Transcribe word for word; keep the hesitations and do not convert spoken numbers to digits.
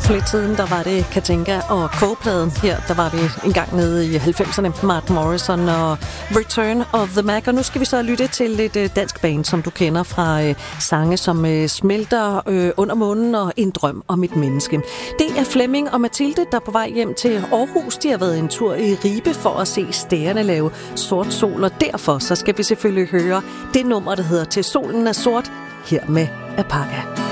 For lidt siden, der var det Katinka og K-pladen. Her, der var vi en gang nede i halvfemserne. Mark Morrison og Return of the Mac. Og nu skal vi så lytte til et øh, dansk band, som du kender fra øh, sange som øh, Smelter øh, under månen og En drøm om et menneske. Det er Flemming og Mathilde, der er på vej hjem til Aarhus. De har været en tur i Ribe for at se stærene lave Sort Sol. Og derfor så skal vi selvfølgelig høre det nummer, der hedder Til solen er sort, her med Apaka.